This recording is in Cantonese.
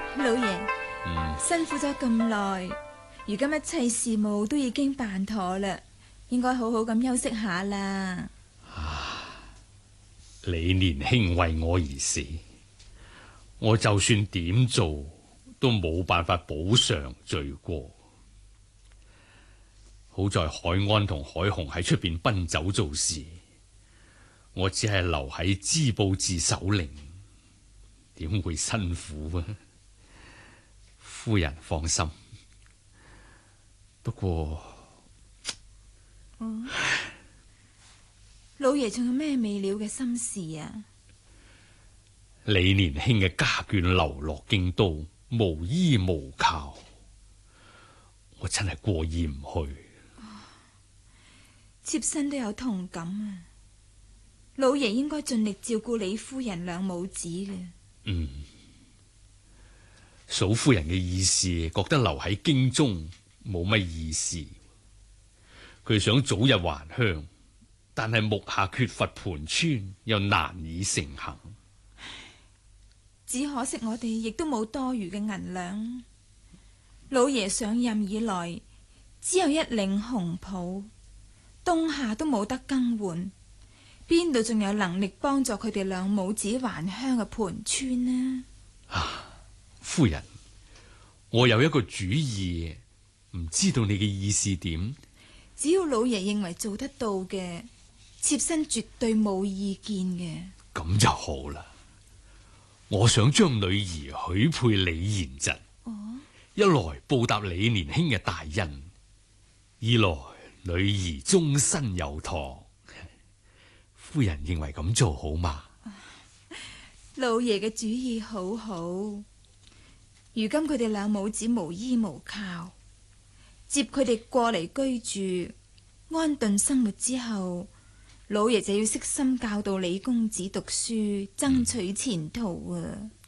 老爺，辛苦咗咁耐，如今一切事務都已經辦妥啦，應該好好咁休息下啦。 李年輕為我而死，我就算點做都冇辦法補償罪過。好在海安同海雄喺出邊奔走做事，我只係留喺織布寺守靈，點會辛苦啊？夫人放心。不過， 老爺仲有咩未了嘅心事啊？ 李年輕嘅家眷流落京都，無依無靠，我真係過意唔去。 妾身都有同感啊！老爺應該盡力照顧李夫人兩母子嘅。 嫂夫人嘅意思，覺得留喺京中冇乜意思。佢想早日還鄉，但係目下缺乏盤川，又難以成行。 只可惜我哋亦都冇多餘嘅銀兩。老爺上任以來，只有一領紅袍，冬夏都冇得更換，邊度仲有能力幫助佢哋兩母子還鄉嘅盤川呢？ 夫人，我有一個主意，唔知道你嘅意思點？ 只要老爺認為做得到嘅，妾身絕對冇意見嘅。 咁就好啦。我想將女兒許配李賢侄，一來報答李年輕嘅大恩，二來女兒終身有托。夫人認為咁做好嗎？ 老爺嘅主意好好。如今佢哋兩母子無依無靠，接佢哋過嚟居住，安頓生活之後，老爺就要悉心教導李公子讀書，爭取前途啊！